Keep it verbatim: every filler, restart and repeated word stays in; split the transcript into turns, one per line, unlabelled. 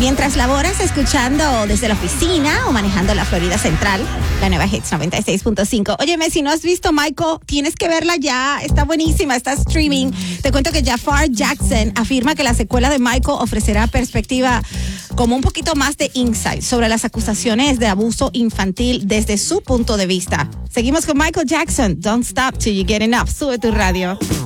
Mientras laboras escuchando desde la oficina o manejando la Florida Central, la nueva Hits noventa y seis punto cinco. Óyeme, si no has visto Michael, tienes que verla ya. Está buenísima, está streaming. Te cuento que Jafar Jackson afirma que la secuela de Michael ofrecerá perspectiva como un poquito más de insight sobre las acusaciones de abuso infantil desde su punto de vista. Seguimos con Michael Jackson. Don't stop till you get enough. Sube tu radio.